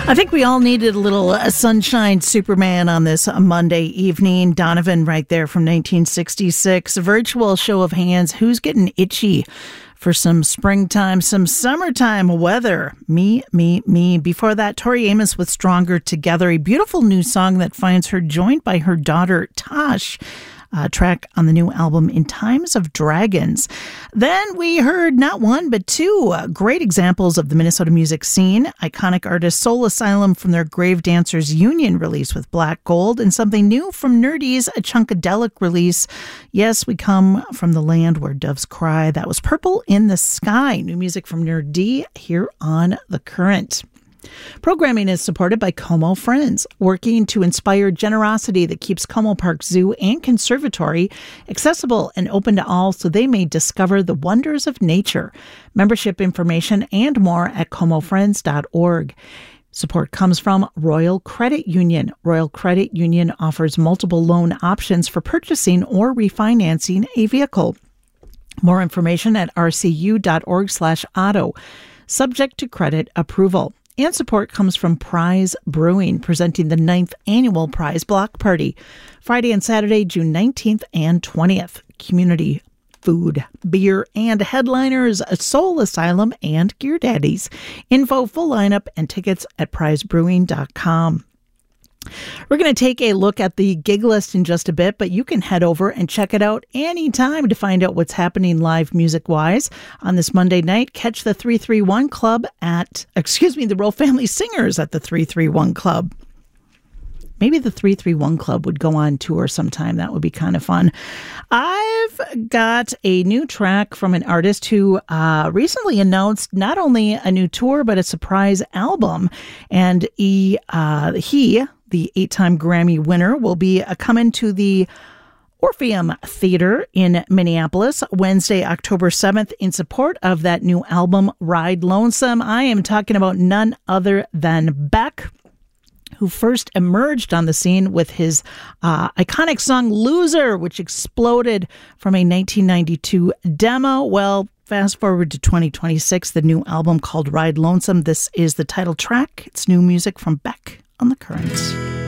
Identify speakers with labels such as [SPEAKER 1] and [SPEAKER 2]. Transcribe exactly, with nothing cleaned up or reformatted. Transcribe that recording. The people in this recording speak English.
[SPEAKER 1] I think we all needed a little uh, sunshine Superman on this uh, Monday evening. Donovan right there from nineteen sixty-six. A virtual show of hands. Who's getting itchy for some springtime, some summertime weather? Me, me, me. Before that, Tori Amos with Stronger Together, a beautiful new song that finds her joined by her daughter, Tosh. Uh, track on the new album In Times of Dragons. Then we heard not one, but two uh, great examples of the Minnesota music scene. Iconic artist Soul Asylum from their Grave Dancers Union release with Black Gold, and something new from Nerdy's, a Chunkadelic release. Yes, we come from the land where doves cry. That was Purple in the Sky. New music from Nerd D here on The Current. Programming is supported by Como Friends, working to inspire generosity that keeps Como Park Zoo and Conservatory accessible and open to all so they may discover the wonders of nature. Membership information and more at como friends dot org. Support comes from Royal Credit Union. Royal Credit Union offers multiple loan options for purchasing or refinancing a vehicle. More information at r c u dot org slash auto. Subject to credit approval. And support comes from Prize Brewing, presenting the ninth annual Prize Block Party, Friday and Saturday, June nineteenth and twentieth. Community food, beer, and headliners, Soul Asylum and Gear Daddies. Info, full lineup, and tickets at prize brewing dot com. We're going to take a look at the gig list in just a bit, but you can head over and check it out anytime to find out what's happening live music-wise. On this Monday night, catch the three three one Club at, excuse me, the Royal Family Singers at the three three one Club. Maybe the three three one Club would go on tour sometime. That would be kind of fun. I've got a new track from an artist who uh, recently announced not only a new tour, but a surprise album. And he, uh, he the eight-time Grammy winner, will be uh, coming to the Orpheum Theater in Minneapolis Wednesday, October seventh, in support of that new album, Ride Lonesome. I am talking about none other than Beck, who first emerged on the scene with his uh, iconic song Loser, which exploded from a nineteen ninety-two demo. Well, fast forward to twenty twenty-six, the new album called Ride Lonesome. This is the title track. It's new music from Beck on The Current.